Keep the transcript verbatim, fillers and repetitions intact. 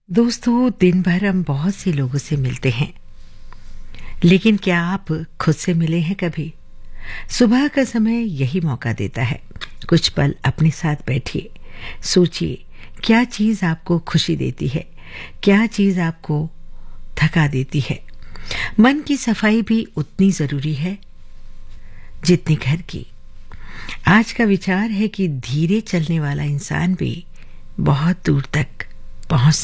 दोस्तों, दिन भर हम बहुत से लोगों से मिलते हैं, लेकिन क्या आप खुद से मिले हैं कभी? सुबह का समय यही मौका देता है। कुछ पल अपने साथ बैठिए, सोचिए क्या चीज आपको खुशी देती है, क्या चीज आपको थका देती है। मन की सफाई भी उतनी जरूरी है जितनी घर की। आज का विचार है कि धीरे चलने वाला इंसान भी बहुत दूर तक पहुंच